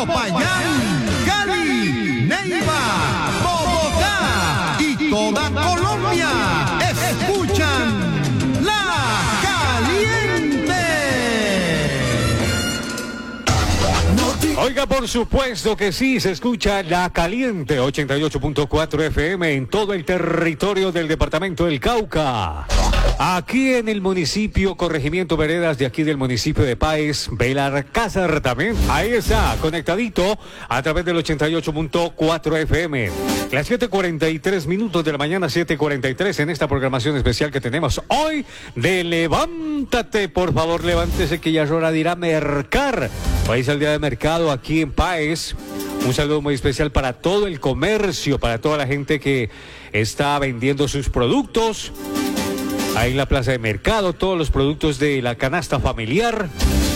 Popayán, Cali, Neiva, Bogotá y toda Colombia escuchan La Caliente. Oiga, por supuesto que sí, se escucha La Caliente, 88.4 FM en todo el territorio del departamento del Cauca. Aquí en el municipio, corregimiento Veredas de aquí del municipio de Páez, Belalcázar también. Ahí está, conectadito a través del 88.4 FM. Las 7:43 de la mañana, 7:43 en esta programación especial que tenemos hoy de Levántate, por favor, levántese que ya es hora de ir a mercar. Hoy es el día de mercado aquí en Páez. Un saludo muy especial para todo el comercio, para toda la gente que está vendiendo sus productos. Ahí en la plaza de mercado, todos los productos de la canasta familiar.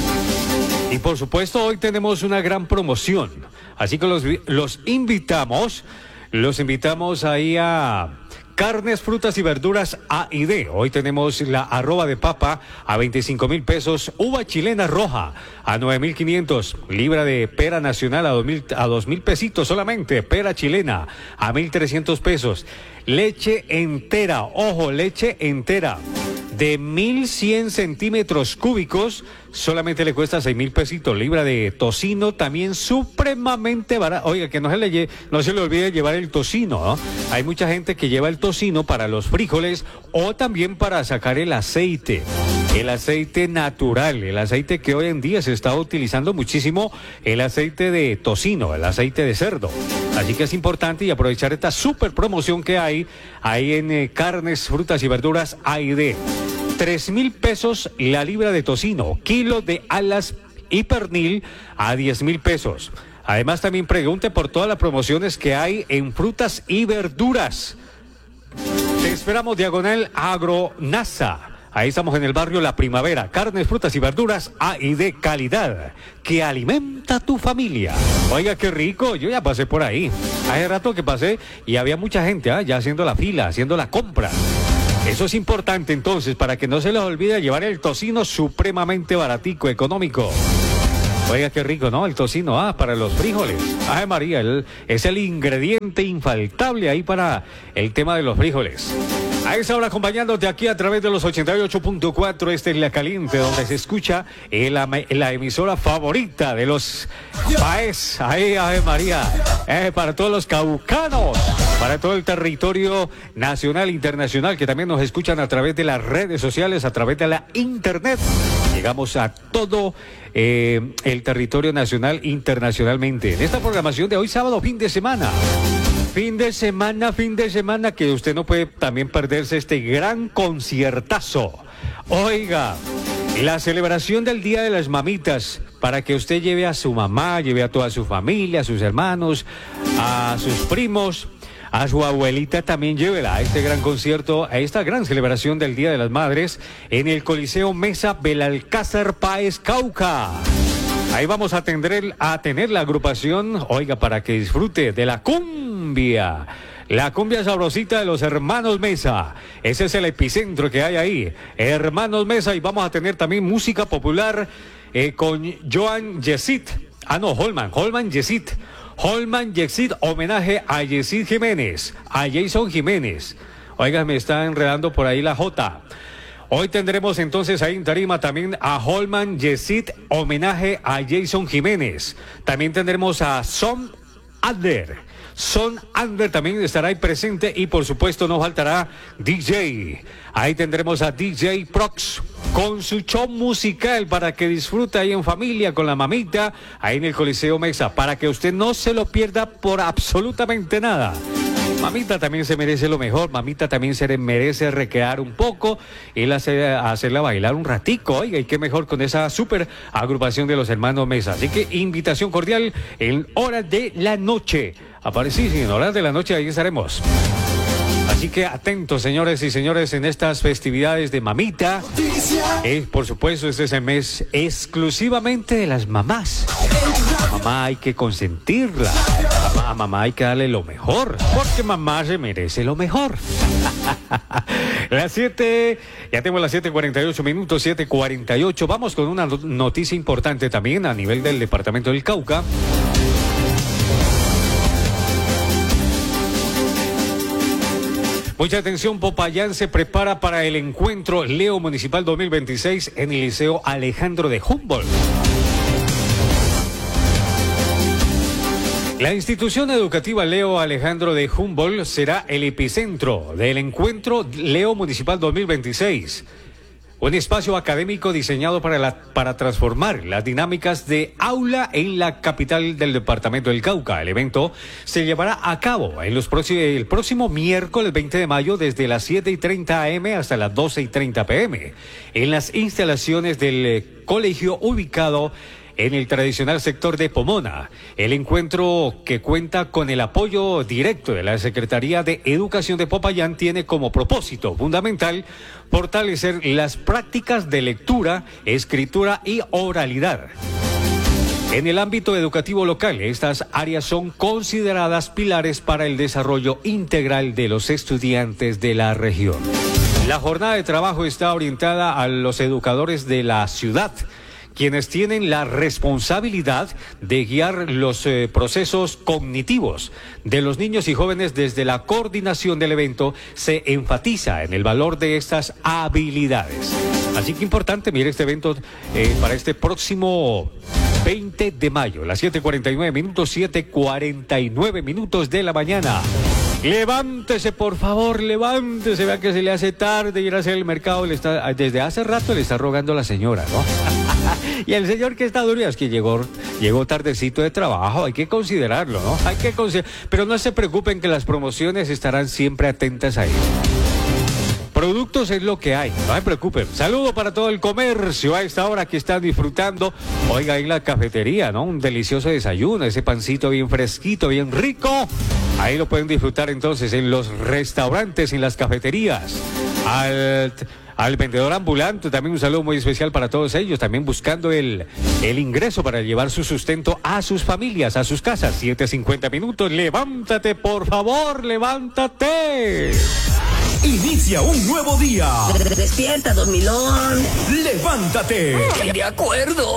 Y por supuesto, hoy tenemos una gran promoción. Así que los invitamos ahí a Carnes, Frutas y Verduras A&D. Hoy tenemos la arroba de papa a 25,000 pesos, uva chilena roja a 9,500, libra de pera nacional a 2,000 pesitos solamente, pera chilena a 1,300 pesos, leche entera, ojo, leche entera de 1,100 centímetros cúbicos, solamente le cuesta 6,000 pesitos. Libra de tocino también supremamente barato. Oiga, que no se le olvide llevar el tocino, ¿no? Hay mucha gente que lleva el tocino para los frijoles o también para sacar el aceite natural, el aceite que hoy en día se está utilizando muchísimo, el aceite de tocino, el aceite de cerdo. Así que es importante y aprovechar esta super promoción que hay ahí en Carnes, Frutas y Verduras A&D. 3,000 pesos la libra de tocino, kilo de alas y pernil a 10,000 pesos. Además, también pregunte por todas las promociones que hay en frutas y verduras. Te esperamos, diagonal Agronasa. Ahí estamos en el barrio La Primavera. Carnes, frutas y verduras A&D, calidad que alimenta tu familia. Oiga, qué rico. Yo ya pasé por ahí. Hace rato que pasé y había mucha gente ya haciendo la fila, haciendo la compra. Eso es importante entonces, para que no se les olvide llevar el tocino supremamente baratico, económico. Oiga, qué rico, ¿no? El tocino, para los frijoles. Ay, María, es el ingrediente infaltable ahí para el tema de los frijoles. A esa hora acompañándote aquí a través de los 88.4, esta es La Caliente, donde se escucha la emisora favorita de los Páez. Ahí, Ave María, para todos los caucanos, para todo el territorio nacional, internacional, que también nos escuchan a través de las redes sociales, a través de la internet. Llegamos a todo el territorio nacional internacionalmente. En esta programación de hoy, sábado, fin de semana, que usted no puede también perderse este gran conciertazo. Oiga, la celebración del Día de las Mamitas, para que usted lleve a su mamá, lleve a toda su familia, a sus hermanos, a sus primos, a su abuelita, también llévela a este gran concierto, a esta gran celebración del Día de las Madres en el Coliseo Mesa Belalcázar, Páez, Cauca. Ahí vamos a tener la agrupación, oiga, para que disfrute de la cumbia sabrosita de los Hermanos Mesa. Ese es el epicentro que hay ahí, Hermanos Mesa, y vamos a tener también música popular con Holman Yesid, homenaje a Yesid Jiménez, a Jason Jiménez. Oiga, me está enredando por ahí la J. Hoy tendremos entonces ahí en tarima también a Holman Yesid, homenaje a Jason Jiménez. También tendremos a Son Adler también estará ahí presente, y por supuesto no faltará DJ. Ahí tendremos a DJ Prox con su show musical para que disfrute ahí en familia con la mamita, ahí en el Coliseo Mesa, para que usted no se lo pierda por absolutamente nada. Mamita también se merece lo mejor, mamita también se merece recrear un poco y hacerla bailar un ratico, oiga, y qué mejor con esa super agrupación de los Hermanos Mesa. Así que invitación cordial en horas de la noche. En horas de la noche ahí estaremos. Así que atentos, señores y señores, en estas festividades de mamita. Por supuesto, este es el mes exclusivamente de las mamás. Mamá hay que consentirla. A mamá hay que darle lo mejor, porque mamá se merece lo mejor. Las 7, ya tenemos las 7:48, 7:48. Vamos con una noticia importante también a nivel del departamento del Cauca. Mucha atención, Popayán se prepara para el encuentro Leo Municipal 2026 en el Liceo Alejandro de Humboldt. La institución educativa Leo Alejandro de Humboldt será el epicentro del encuentro Leo Municipal 2026. Un espacio académico diseñado para transformar las dinámicas de aula en la capital del departamento del Cauca. El evento se llevará a cabo el próximo miércoles 20 de mayo desde las 7:30 a.m. hasta las 12:30 p.m. en las instalaciones del colegio ubicado en el tradicional sector de Pomona. El encuentro, que cuenta con el apoyo directo de la Secretaría de Educación de Popayán, tiene como propósito fundamental fortalecer las prácticas de lectura, escritura y oralidad. En el ámbito educativo local, estas áreas son consideradas pilares para el desarrollo integral de los estudiantes de la región. La jornada de trabajo está orientada a los educadores de la ciudad, quienes tienen la responsabilidad de guiar los procesos cognitivos de los niños y jóvenes. Desde la coordinación del evento se enfatiza en el valor de estas habilidades. Así que importante, mire este evento para este próximo 20 de mayo, las 7:49 minutos, 7:49 minutos de la mañana. Levántese, por favor, levántese, vea que se le hace tarde ir a hacer el mercado. Desde hace rato le está rogando a la señora, ¿no? Y el señor que está duro, es que llegó tardecito de trabajo, hay que considerarlo, ¿no? Pero no se preocupen, que las promociones estarán siempre atentas ahí. Productos es lo que hay, no se preocupen. Saludo para todo el comercio a esta hora que están disfrutando. Oiga, en la cafetería, ¿no? Un delicioso desayuno, ese pancito bien fresquito, bien rico. Ahí lo pueden disfrutar entonces en los restaurantes, en las cafeterías. Al vendedor ambulante, también un saludo muy especial para todos ellos, también buscando el ingreso para llevar su sustento a sus familias, a sus casas. 7:50 minutos, levántate, por favor, levántate. Inicia un nuevo día. Despierta, dormilón. Levántate. De acuerdo.